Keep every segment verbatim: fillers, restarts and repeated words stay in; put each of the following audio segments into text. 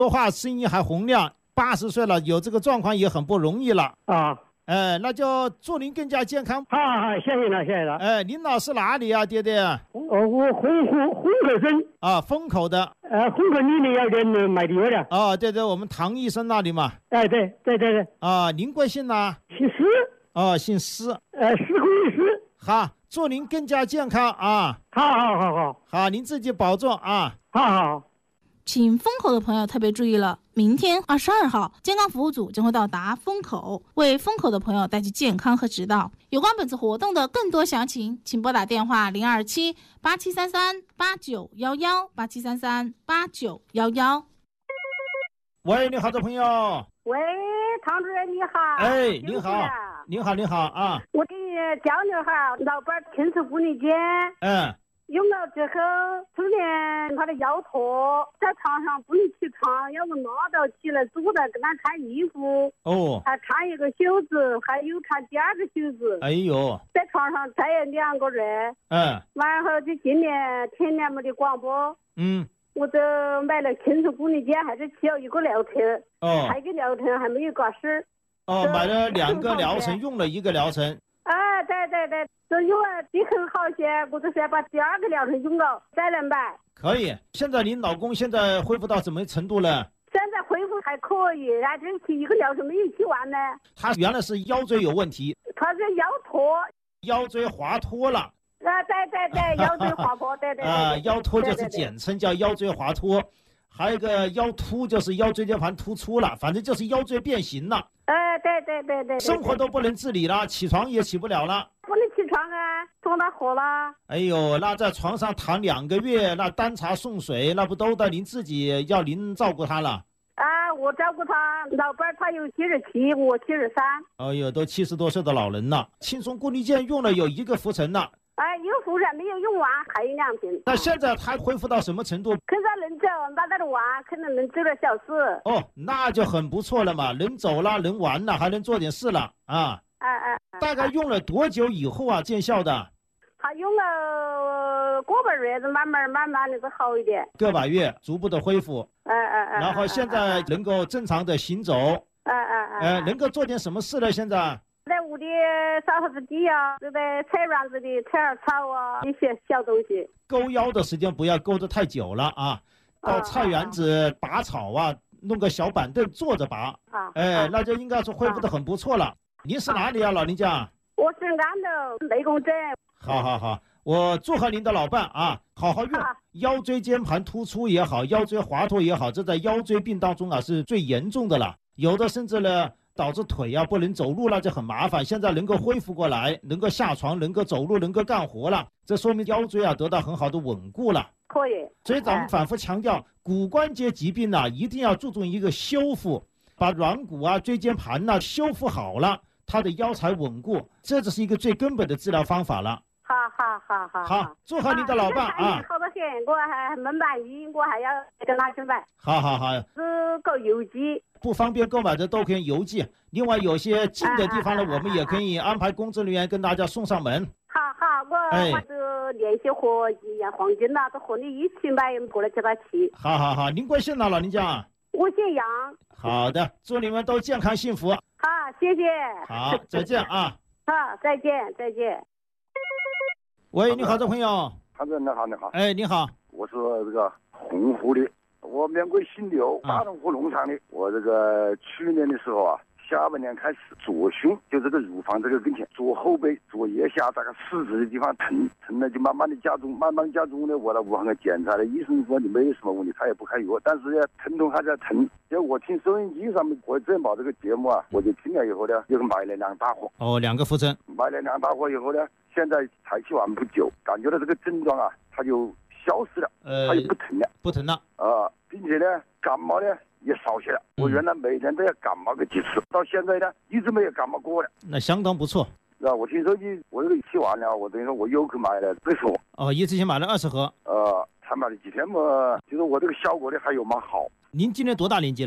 说话声音还洪亮，八十岁了，有这个状况也很不容易了啊。 呃，那就祝您更加健康。 好好好，谢谢了，谢谢了。 哎，您老是哪里啊，爹爹？ 哦，我虹虹虹口镇啊，风口的。 呃，虹口离你有点买地的。 哦，对对，我们唐医生那里嘛。 哎，对对对对。 啊，您贵姓呢？ 姓施。 哦，姓施。 呃，施工的施。 好，祝您更加健康啊！ 好好好好好，您自己保重啊！ 好好。 请风口的朋友特别注意了，明天二十二号，健康服务组将会到达风口，为风口的朋友带去健康和指导。有关本次活动的更多详情，请拨打电话零二七八七三三八九幺幺八七三三八九幺幺。 喂，你好，的朋友。 喂，唐主任你好。 哎，你好，你好，你好啊！ 我给你讲讲哈，老伴亲手护理间。 嗯。 用了之后，中间他的腰驼，在床上不能起床，要不拉到起来坐着跟他穿衣服。 哦。 还穿一个袖子，还有穿第二个袖子。 哎呦。 在床上再有两个人。 嗯。 完后就今年天年没的广播。 嗯。 我就买了亲手护理间，还是需要一个疗程。 哦。 还一个疗程还没有挂事。 哦，买了两个疗程，用了一个疗程。 啊，对对对，这用了的很好些，我就是要把第二个疗程用了，再来买。 可以。现在您老公现在恢复到什么程度了？ 现在恢复还可以，然这期一个疗程没有去完呢。 他原来是腰椎有问题。 他是腰驼。 腰椎滑脱了。 啊，对对对，腰椎滑脱，对对对。 啊，腰脱就是简称叫腰椎滑脱。还有一个腰突，就是腰椎间盘突出了，反正就是腰椎变形了。 哎，对对对对。 生活都不能自理了，起床也起不了了。 不能起床啊，撞到火了。 哎呦，那在床上躺两个月，那端茶送水，那不都得您自己要您照顾他了？ 啊，我照顾他，老伴他有七十七，我七十三。 哎呦，都七十多岁的老人了，轻松固力健用了有一个浮沉了。 哎，有浮沉没有用完，还有两瓶。 那现在他恢复到什么程度？ 现在能走，那在那玩，可能能做点小事。 哦，那就很不错了嘛，能走了，能玩了，还能做点事了啊。 哎哎。 大概用了多久以后啊见效的？ 他用了个把月子，慢慢慢慢的就好一点。 个把月，逐步的恢复。 哎哎哎。 然后现在能够正常的行走。 哎哎哎。 呃，能够做点什么事了？现在？ 在屋里扫扫子地啊，就在菜园子里采点草啊，一些小东西。 勾腰的时间不要勾得太久了啊，到菜园子拔草啊，弄个小板凳坐着拔。 啊。 哎，那就应该是恢复得很不错了。您是哪里啊，老人家？ 我是安头内功镇。 好好好，我祝贺您的老伴啊，好好用。腰椎间盘突出也好，腰椎滑脱也好，这在腰椎病当中啊是最严重的了，有的甚至呢。导致腿啊不能走路了，就很麻烦。现在能够恢复过来，能够下床，能够走路，能够干活了，这说明腰椎啊得到很好的稳固了。 可以。 所以咱们反复强调，骨关节疾病呢、啊，一定要注重一个修复，把软骨啊、椎间盘呐、啊、修复好了，它的腰才稳固。这就是一个最根本的治疗方法了。 好好好好。 好，祝贺您的老伴啊！ 好多钱，我还没满意，我还要跟他去买。 好好好。 是搞邮寄。 不方便购买的都可以邮寄，另外有些近的地方呢，我们也可以安排工作人员跟大家送上门。 好好，我我就联系和一样黄金呐，都和你一起买过来叫他去。 好好好，您贵姓呢，老人家？ 我姓杨。 好的，祝你们都健康幸福。 好，谢谢。 好，再见啊。 好，再见，再见。 喂，你好，这朋友。 韩主任，你好，你好。 哎，你好， 我是这个洪湖的。我免贵姓刘，大龙湖农场的。我这个去年的时候啊，下半年开始左胸，就这个乳房这个跟前，左后背、左腋下大概四指的地方疼，疼了就慢慢的加重，慢慢加重呢，我来武汉给检查了，医生说你没有什么问题，他也不开药，但是呢，疼痛还在疼。结果我听收音机上面国珍宝这个节目啊，我就听了以后呢，又买了两大盒。 哦，两个浮针。 买了两大盒以后呢，现在才去完不久，感觉到这个症状啊，它就消失了，呃，它就不疼了， 不疼了啊。并且呢，感冒呢也少些了。我原来每天都要感冒个几次，到现在呢一直没有感冒过了。 那相当不错。 啊，我听说你我这个吃完了，我等于说我又去买了二十盒。 哦，一次性买了二十盒。 呃，才买了几天嘛，就是我这个效果呢还有蛮好。 您今年多大年纪了？ 我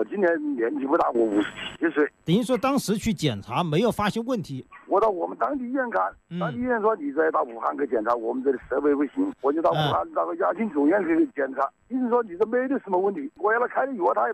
我今年年纪不大，我五十七岁。 等于说当时去检查没有发现问题。 我到我们当地医院看，当地医院说你再到武汉去检查，我们这里设备不行，我就到武汉那个亚锦中医院去检查，医生说你这没得什么问题，我要他开的药他也